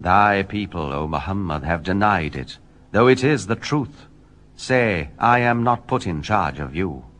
Thy people, O Muhammad, have denied it, though it is the truth. Say, I am not put in charge of you.